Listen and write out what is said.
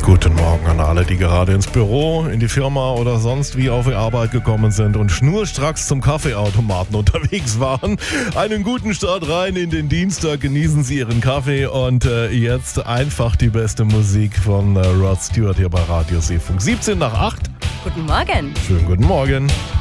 Guten Morgen an alle, die gerade ins Büro, in die Firma oder sonst wie auf die Arbeit gekommen sind und schnurstracks zum Kaffeeautomaten unterwegs waren. Einen guten Start rein in den Dienstag, genießen Sie Ihren Kaffee und jetzt einfach die beste Musik von Rod Stewart hier bei Radio Seefunk. 7 nach 8. Guten Morgen. Schönen guten Morgen.